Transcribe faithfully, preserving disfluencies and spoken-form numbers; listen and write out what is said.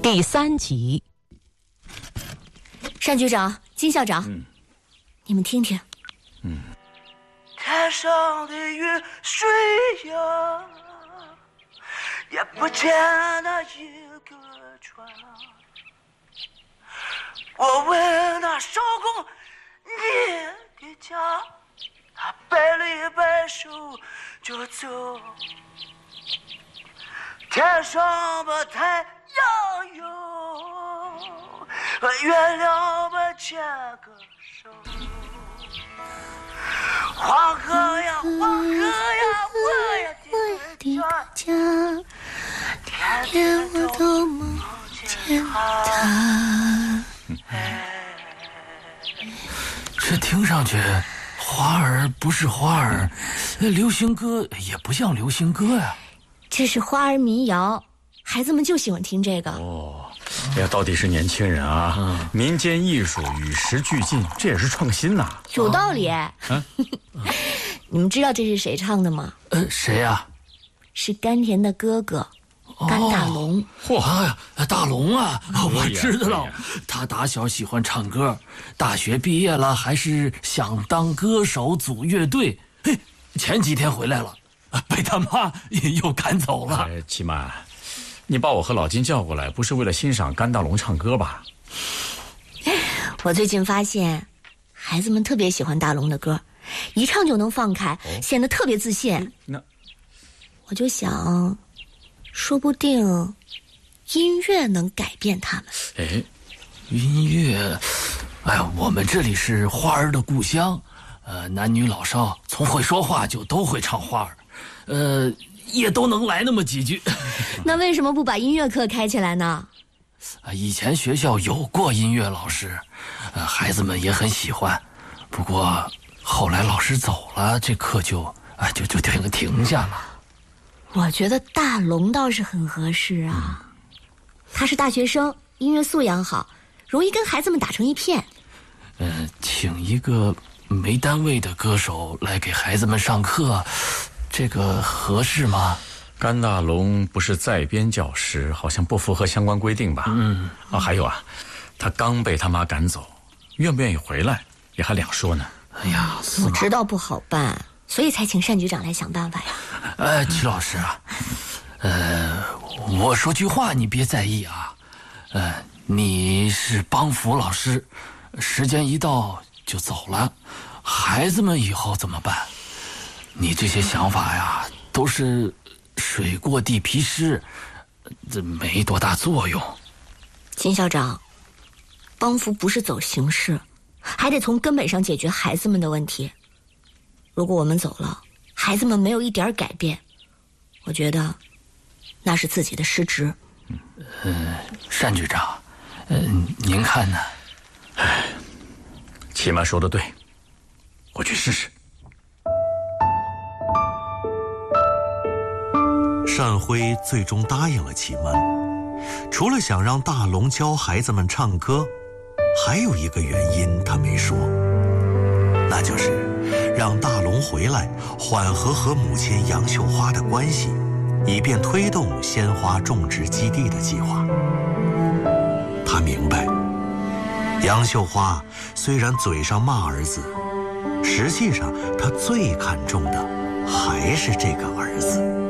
第三集。 单局长、金校长， 嗯、 你们听听。 嗯。 天上的雨水呀，也不见那一个船。我问那少公你的家，他摆了一摆手就走。天上的太阳有，月亮把牵个手。黄河呀，黄河呀，我呀的家，天天我都梦见他。 这听上去，花儿不是花儿，流行歌也不像流行歌呀。 这是花儿民谣，孩子们就喜欢听这个。 哦，哎呀，到底是年轻人啊！嗯、民间艺术与时俱进，这也是创新呐、啊。 有道理。 啊、 你们知道这是谁唱的吗？ 呃，谁呀、啊？ 是甘甜的哥哥。甘大龙， 嚯、哦哎，大龙啊，我知道了。他打小喜欢唱歌，大学毕业了还是想当歌手组乐队。嘿，前几天回来了，被他妈又赶走了。 哎，七曼，你把我和老金叫过来，不是为了欣赏甘大龙唱歌吧？ 我最近发现，孩子们特别喜欢大龙的歌，一唱就能放开，哦、显得特别自信。 那， 我就想。说不定音乐能改变他们。 哎，音乐，哎呀，我们这里是花儿的故乡，呃，男女老少从会说话就都会唱花儿，呃，也都能来那么几句。 那为什么不把音乐课开起来呢？ 啊，以前学校有过音乐老师，呃，孩子们也很喜欢，不过后来老师走了，这课就啊就就停停下了。 我觉得大龙倒是很合适啊，他是大学生，音乐素养好，容易跟孩子们打成一片。 呃，请一个没单位的歌手来给孩子们上课，这个合适吗？ 甘大龙不是在编教师，好像不符合相关规定吧？嗯啊，还有啊，他刚被他妈赶走，愿不愿意回来也还两说呢。 哎呀， 我知道不好办，所以才请单局长来想办法呀。 呃，齐老师啊，呃，我说句话你别在意啊，呃，你是帮扶老师，时间一到就走了，孩子们以后怎么办？你这些想法呀，都是水过地皮湿，这没多大作用。 金校长，帮扶不是走形式，还得从根本上解决孩子们的问题。如果我们走了，孩子们没有一点改变，我觉得那是自己的失职。 嗯，单局长，嗯，您看呢？ 哎，齐曼说的对，我去试试。 单辉最终答应了齐曼，除了想让大龙教孩子们唱歌，还有一个原因他没说，那就是让大龙回来缓和和母亲杨秀花的关系，以便推动鲜花种植基地的计划。他明白，杨秀花虽然嘴上骂儿子，实际上她最看重的还是这个儿子。